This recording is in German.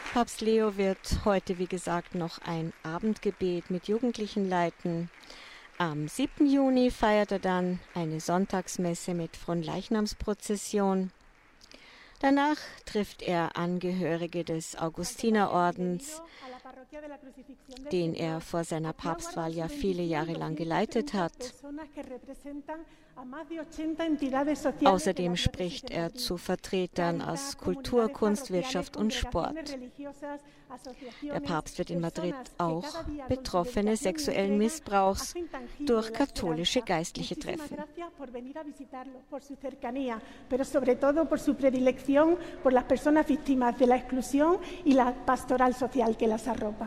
Papst Leo wird heute, wie gesagt, noch ein Abendgebet mit Jugendlichen leiten. Am 7. Juni feiert er dann eine Sonntagsmesse mit Fronleichnamsprozession. Danach trifft er Angehörige des Augustinerordens, den er vor seiner Papstwahl ja viele Jahre lang geleitet hat. Außerdem spricht er zu Vertretern aus Kultur, Kunst, Wirtschaft und Sport. Der Papst wird in Madrid auch Betroffene sexuellen Missbrauchs durch katholische Geistliche treffen. Por las personas víctimas de la exclusión y la pastoral social que las arropa.